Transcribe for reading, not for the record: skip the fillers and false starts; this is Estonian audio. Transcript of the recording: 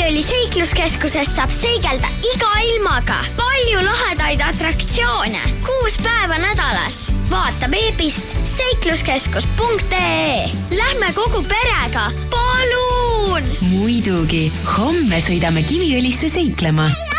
Kiviõli seikluskeskuses saab seigelda iga ilmaga. Palju lahedaid atraktsioone, 6 päeva nädalas. Vaata veebist seikluskeskus.ee. Lähme kogu perega, palun! Muidugi, homme sõidame Kiviõlisse seiklema.